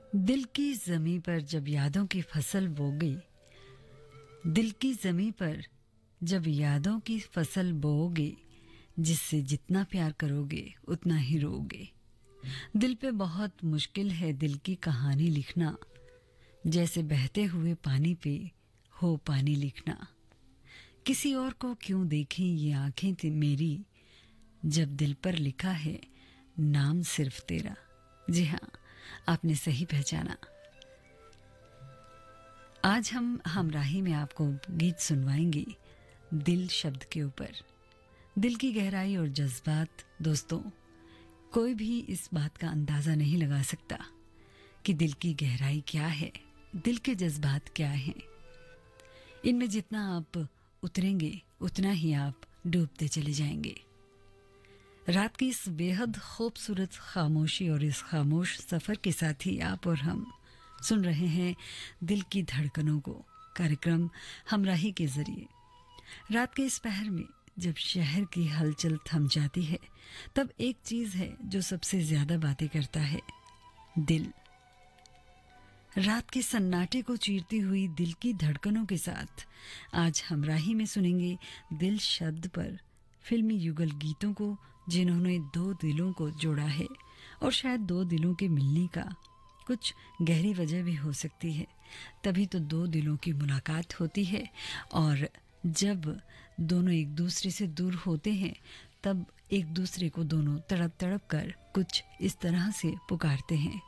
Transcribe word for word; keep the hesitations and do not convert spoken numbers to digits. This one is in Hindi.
दिल की ज़मीं पर जब यादों की फसल बोओगे, दिल की ज़मीं पर जब यादों की फसल बोओगे, जिससे जितना प्यार करोगे उतना ही रोओगे। दिल पे बहुत मुश्किल है दिल की कहानी लिखना, जैसे बहते हुए पानी पे हो पानी लिखना। किसी और को क्यों देखें ये आंखें थी मेरी, जब दिल पर लिखा है नाम सिर्फ तेरा। जी हाँ, आपने सही पहचाना। आज हम हमराही में आपको गीत सुनवाएंगे दिल शब्द के ऊपर। दिल की गहराई और जज्बात, दोस्तों, कोई भी इस बात का अंदाजा नहीं लगा सकता कि दिल की गहराई क्या है, दिल के जज्बात क्या हैं। इनमें जितना आप उतरेंगे उतना ही आप डूबते चले जाएंगे। रात की इस बेहद खूबसूरत खामोशी और इस खामोश सफर के साथ ही आप और हम सुन रहे हैं दिल की धड़कनों को, कार्यक्रम हमराही के जरिए। रात के इस पहर में जब शहर की हलचल थम जाती है, तब एक चीज है जो सबसे ज्यादा बातें करता है, दिल। रात के सन्नाटे को चीरती हुई दिल की धड़कनों के साथ आज हमराही में सुनेंगे दिल शब्द पर फिल्मी युगल गीतों को, जिन्होंने दो दिलों को जोड़ा है। और शायद दो दिलों के मिलने का कुछ गहरी वजह भी हो सकती है, तभी तो दो दिलों की मुलाकात होती है। और जब दोनों एक दूसरे से दूर होते हैं, तब एक दूसरे को दोनों तड़प तड़प कर कुछ इस तरह से पुकारते हैं,